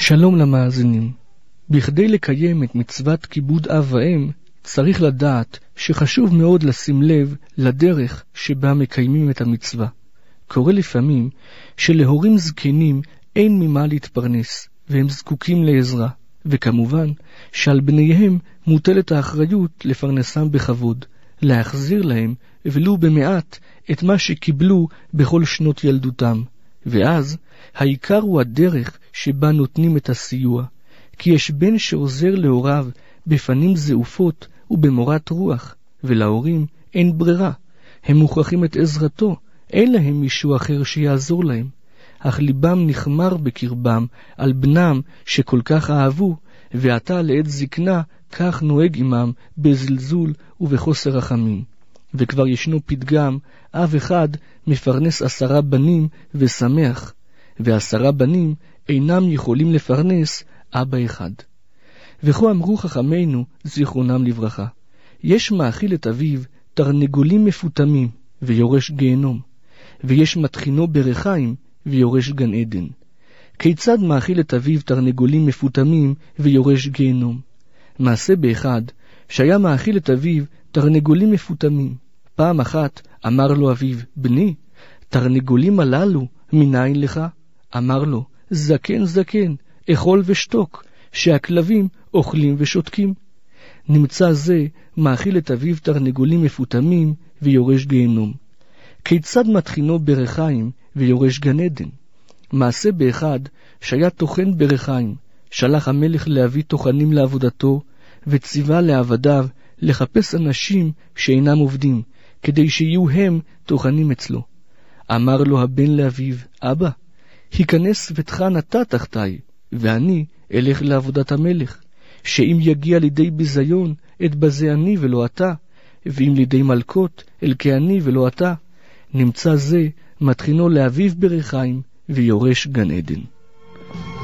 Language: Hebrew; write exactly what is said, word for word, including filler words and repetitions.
שלום למאזינים. בכדי לקיים את מצוות כיבוד אב ואם, צריך לדעת שחשוב מאוד לשים לב לדרך שבה מקיימים את המצווה. קורה לפעמים שלהורים זקנים אין ממה להתפרנס, והם זקוקים לעזרה, וכמובן שעל בניהם מוטלת האחריות לפרנסם בכבוד, להחזיר להם ולו במעט את מה שקיבלו בכל שנות ילדותם. ואז העיקר הוא הדרך שבה נותנים את הסיוע, כי יש בן שעוזר להוריו בפנים זעופות ובמורת רוח, ולהורים אין ברירה, הם מוכרחים את עזרתו, אין להם מישהו אחר שיעזור להם, אך ליבם נחמר בקרבם על בנם שכל כך אהבו, ועתה לעת זקנה כך נוהג עמם בזלזול ובחוסר רחמים. וכבר ישנו פתגם, אב אחד מפרנס עשרה בנים ושמח, ועשרה בנים אינם יכולים לפרנס אבא אחד. וכה אמרו חכמינו זיכרונם לברכה, יש מאכיל את אביו תרנגולים מפותמים ויורש גיהנום, ויש מתחינו ברחיים ויורש גן עדן. כיצד מאכיל את אביו תרנגולים מפותמים ויורש גיהנום? מעשה באחד שהיה מאכיל את אביו תרנגולים מפותמים. פעם אחת אמר לו אביו, בני, תרנגולים הללו מנין לך? אמר לו, זקן זקן, אכול ושתוק, שהכלבים אוכלים ושותקים. נמצא זה מאכיל את אביו תרנגולים מפותמים ויורש גיהנום. כיצד מתחינו ברחיים ויורש גן עדן? מעשה באחד שהיה תוכן ברחיים, שלח המלך להביא תוכנים לעבודתו, וציווה לעבדיו לחפש אנשים שאינם עובדים, כדי שיהיו הם תוכנים אצלו. אמר לו הבן לאביו, אבא, היכנס ותחן אתה תחתי, ואני אלך לעבודת המלך, שאם יגיע לידי ביזיון, את בזה אני ולא אתה, ואם לידי מלכות, אל כאני ולא אתה. נמצא זה מתחינו לאביו ברחיים ויורש גן עדן.